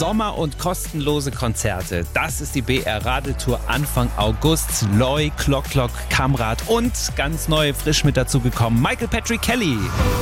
Sommer- und kostenlose Konzerte. Das ist die BR Radeltour Anfang August. Loy, Clock, Kamrat und ganz neu, frisch mit dazu gekommen, Michael Patrick Kelly.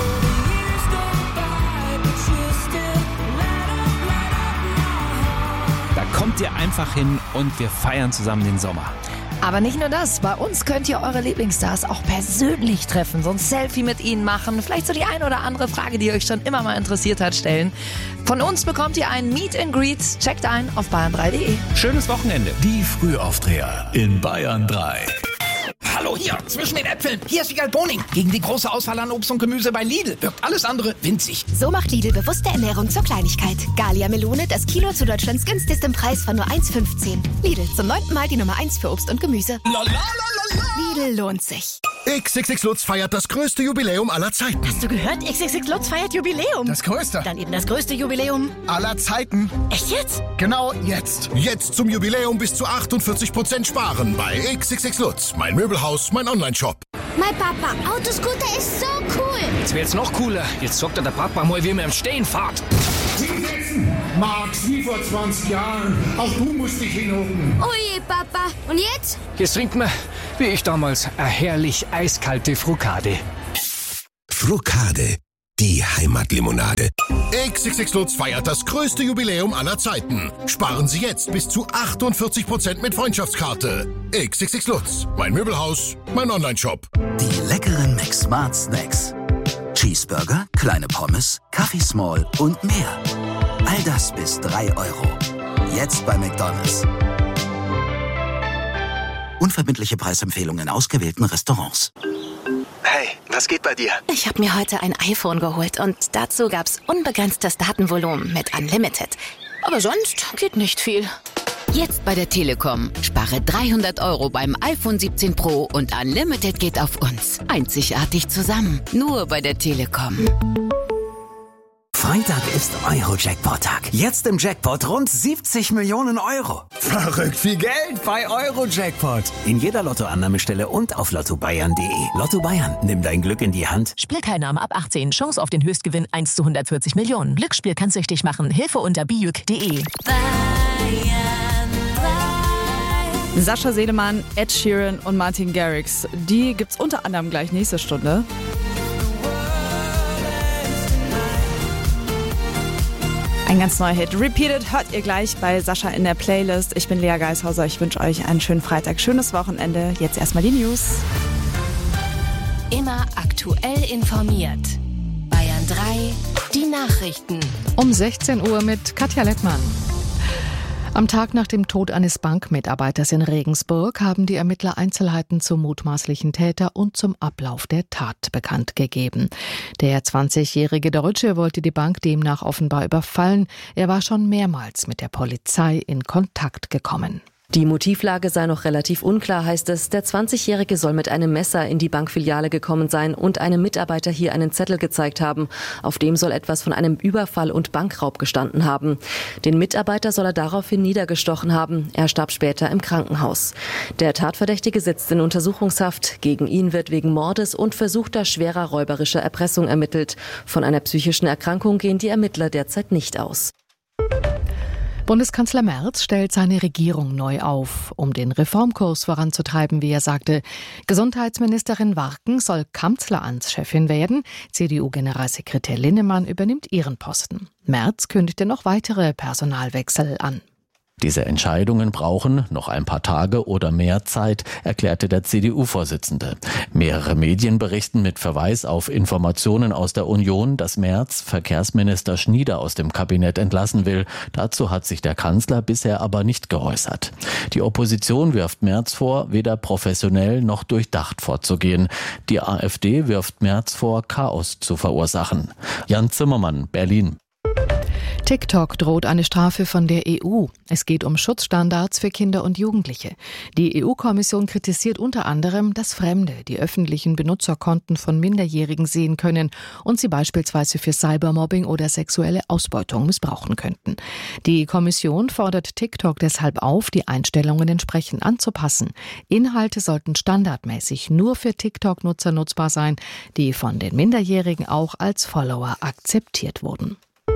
Da kommt ihr einfach hin und wir feiern zusammen den Sommer. Aber nicht nur das, bei uns könnt ihr eure Lieblingsstars auch persönlich treffen, so ein Selfie mit ihnen machen, vielleicht so die ein oder andere Frage, die euch schon immer mal interessiert hat, stellen. Von uns bekommt ihr ein Meet and Greet, checkt ein auf bayern3.de. Schönes Wochenende. Die Frühaufdreher in Bayern 3. Hallo hier, zwischen den Äpfeln. Hier ist Wiegald Boning. Gegen die große Auswahl an Obst und Gemüse bei Lidl wirkt alles andere winzig. So macht Lidl bewusste Ernährung zur Kleinigkeit. Gallia Melone, das Kilo zu Deutschlands günstigstem Preis von nur 1,15. Lidl, zum 9. Mal die Nummer 1 für Obst und Gemüse. Lidl lohnt sich. XXX Lutz feiert das größte Jubiläum aller Zeiten. Hast du gehört? XXX Lutz feiert Jubiläum. Das größte. Dann eben das größte Jubiläum Aller Zeiten. Echt jetzt? Genau jetzt. Jetzt zum Jubiläum bis zu 48% sparen bei XXX Lutz. Mein Möbelhaus, mein Onlineshop. Mein Papa, Autoscooter ist so cool. Jetzt wird's noch cooler. Jetzt zockt der Papa mal, wie man im Stehen fahrt. Max, wie vor 20 Jahren. Auch du musst dich hinhocken. Oh je, Papa. Und jetzt? Jetzt trinkt man, wie ich damals, eine herrlich eiskalte Frucade. Frucade, die Heimatlimonade. XXX Lutz feiert das größte Jubiläum aller Zeiten. Sparen Sie jetzt bis zu 48% mit Freundschaftskarte. XXX Lutz, mein Möbelhaus, mein Onlineshop. Die leckeren McSmart Snacks. Cheeseburger, kleine Pommes, Kaffee Small und mehr. All das bis 3 €. Jetzt bei McDonald's. Unverbindliche Preisempfehlungen in ausgewählten Restaurants. Hey, was geht bei dir? Ich habe mir heute ein iPhone geholt und dazu gab's unbegrenztes Datenvolumen mit Unlimited. Aber sonst geht nicht viel. Jetzt bei der Telekom. Spare 300 € beim iPhone 17 Pro und Unlimited geht auf uns. Einzigartig zusammen. Nur bei der Telekom. Freitag ist Euro-Jackpot-Tag. Jetzt im Jackpot rund 70 Millionen €. Verrückt viel Geld bei Euro-Jackpot. In jeder Lottoannahmestelle und auf lottobayern.de. Lotto Bayern, nimm dein Glück in die Hand. Spielteilnahme ab 18. Chance auf den Höchstgewinn 1 zu 140 Millionen. Glücksspiel kann süchtig machen. Hilfe unter bijuk.de. Sascha Selemann, Ed Sheeran und Martin Garrix. Die gibt's unter anderem gleich nächste Stunde. Ein ganz neuer Hit. Repeated hört ihr gleich bei Sascha in der Playlist. Ich bin Lea Geishauser. Ich wünsche euch einen schönen Freitag, schönes Wochenende. Jetzt erstmal die News. Immer aktuell informiert. Bayern 3, die Nachrichten. Um 16 Uhr mit Katja Lettmann. Am Tag nach dem Tod eines Bankmitarbeiters in Regensburg haben die Ermittler Einzelheiten zum mutmaßlichen Täter und zum Ablauf der Tat bekannt gegeben. Der 20-jährige Deutsche wollte die Bank demnach offenbar überfallen. Er war schon mehrmals mit der Polizei in Kontakt gekommen. Die Motivlage sei noch relativ unklar, heißt es. Der 20-Jährige soll mit einem Messer in die Bankfiliale gekommen sein und einem Mitarbeiter hier einen Zettel gezeigt haben. Auf dem soll etwas von einem Überfall und Bankraub gestanden haben. Den Mitarbeiter soll er daraufhin niedergestochen haben. Er starb später im Krankenhaus. Der Tatverdächtige sitzt in Untersuchungshaft. Gegen ihn wird wegen Mordes und versuchter schwerer räuberischer Erpressung ermittelt. Von einer psychischen Erkrankung gehen die Ermittler derzeit nicht aus. Bundeskanzler Merz stellt seine Regierung neu auf, um den Reformkurs voranzutreiben, wie er sagte. Gesundheitsministerin Warken soll Kanzleramtschefin werden. CDU-Generalsekretär Linnemann übernimmt ihren Posten. Merz kündigte noch weitere Personalwechsel an. Diese Entscheidungen brauchen noch ein paar Tage oder mehr Zeit, erklärte der CDU-Vorsitzende. Mehrere Medien berichten mit Verweis auf Informationen aus der Union, dass Merz Verkehrsminister Schnieder aus dem Kabinett entlassen will. Dazu hat sich der Kanzler bisher aber nicht geäußert. Die Opposition wirft Merz vor, weder professionell noch durchdacht vorzugehen. Die AfD wirft Merz vor, Chaos zu verursachen. Jan Zimmermann, Berlin. TikTok droht eine Strafe von der EU. Es geht um Schutzstandards für Kinder und Jugendliche. Die EU-Kommission kritisiert unter anderem, dass Fremde die öffentlichen Benutzerkonten von Minderjährigen sehen können und sie beispielsweise für Cybermobbing oder sexuelle Ausbeutung missbrauchen könnten. Die Kommission fordert TikTok deshalb auf, die Einstellungen entsprechend anzupassen. Inhalte sollten standardmäßig nur für TikTok-Nutzer nutzbar sein, die von den Minderjährigen auch als Follower akzeptiert wurden.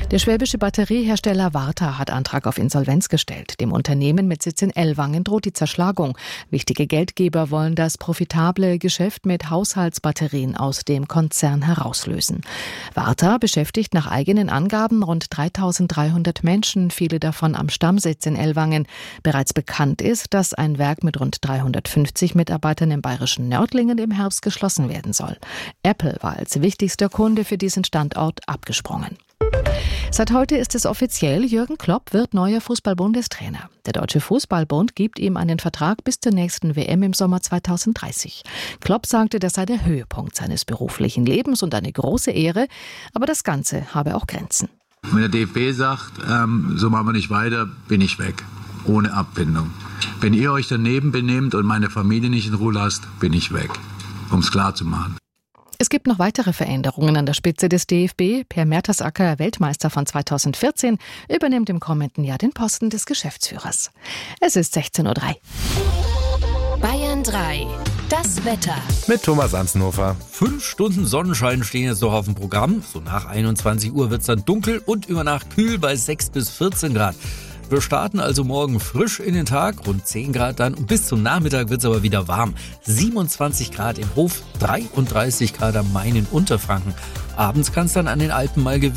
Der schwäbische Batteriehersteller Varta hat Antrag auf Insolvenz gestellt. Dem Unternehmen mit Sitz in Ellwangen droht die Zerschlagung. Wichtige Geldgeber wollen das profitable Geschäft mit Haushaltsbatterien aus dem Konzern herauslösen. Varta beschäftigt nach eigenen Angaben rund 3.300 Menschen, viele davon am Stammsitz in Ellwangen. Bereits bekannt ist, dass ein Werk mit rund 350 Mitarbeitern im bayerischen Nördlingen im Herbst geschlossen werden soll. Apple war als wichtigster Kunde für diesen Standort abgesprungen. Seit heute ist es offiziell, Jürgen Klopp wird neuer Fußball-Bundestrainer. Der Deutsche Fußballbund gibt ihm einen Vertrag bis zur nächsten WM im Sommer 2030. Klopp sagte, das sei der Höhepunkt seines beruflichen Lebens und eine große Ehre, aber das Ganze habe auch Grenzen. Wenn der DFB sagt, so machen wir nicht weiter, bin ich weg. Ohne Abfindung. Wenn ihr euch daneben benehmt und meine Familie nicht in Ruhe lasst, bin ich weg. Um es klar zu machen. Es gibt noch weitere Veränderungen an der Spitze des DFB. Per Mertesacker, Weltmeister von 2014, übernimmt im kommenden Jahr den Posten des Geschäftsführers. Es ist 16:03 Uhr. Bayern 3. Das Wetter. Mit Thomas Amsenhofer. 5 Stunden Sonnenschein stehen jetzt noch auf dem Programm. So nach 21 Uhr wird es dann dunkel und über Nacht kühl bei 6 bis 14 Grad. Wir starten also morgen frisch in den Tag, rund 10 Grad dann. Und bis zum Nachmittag wird es aber wieder warm. 27 Grad im Hof, 33 Grad am Main in Unterfranken. Abends kann es dann an den Alpen mal gewittern.